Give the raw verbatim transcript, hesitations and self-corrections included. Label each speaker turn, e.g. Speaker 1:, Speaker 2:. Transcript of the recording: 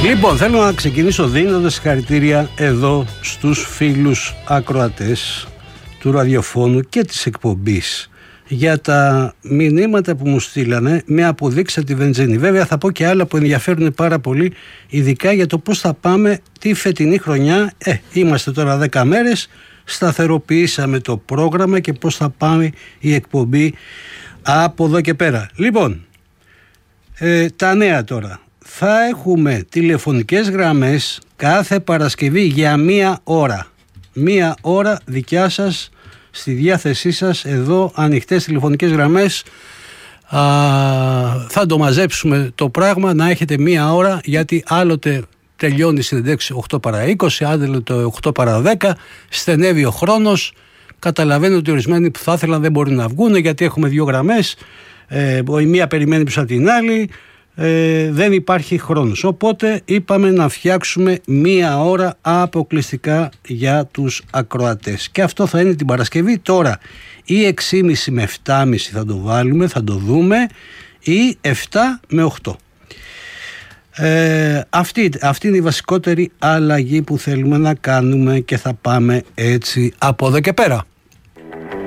Speaker 1: Λοιπόν, θέλω να ξεκινήσω δίνοντας συγχαρητήρια εδώ στους φίλους ακροατές του ραδιοφώνου και της εκπομπής για τα μηνύματα που μου στείλανε με αποδείξει τη βενζίνη. Βέβαια θα πω και άλλα που ενδιαφέρουν πάρα πολύ, ειδικά για το πώς θα πάμε τη φετινή χρονιά. Ε, είμαστε τώρα δέκα μέρες, σταθεροποιήσαμε το πρόγραμμα και πώς θα πάμε η εκπομπή από εδώ και πέρα. Λοιπόν, ε, τα νέα τώρα. Θα έχουμε τηλεφωνικές γραμμές κάθε Παρασκευή για μία ώρα. Μία ώρα δικιά σας, στη διάθεσή σας, εδώ ανοιχτές τηλεφωνικές γραμμές. Α, θα το μαζέψουμε το πράγμα να έχετε μία ώρα, γιατί άλλοτε τελειώνει η συνεντεύξη οκτώ παρά είκοσι, άλλοτε οκτώ παρά δέκα, στενεύει ο χρόνος. Καταλαβαίνω ότι ορισμένοι που θα ήθελαν δεν μπορούν να βγουν γιατί έχουμε δύο γραμμές, ε, η μία περιμένει πίσω από την άλλη. Ε, δεν υπάρχει χρόνος, οπότε είπαμε να φτιάξουμε μία ώρα αποκλειστικά για τους ακροατές και αυτό θα είναι την Παρασκευή. Τώρα ή έξι και μισή με επτά και μισή θα το βάλουμε, θα το δούμε, ή επτά με οκτώ. ε, αυτή, αυτή είναι η βασικότερη αλλαγή που θέλουμε να κάνουμε και θα πάμε έτσι από εδώ και πέρα.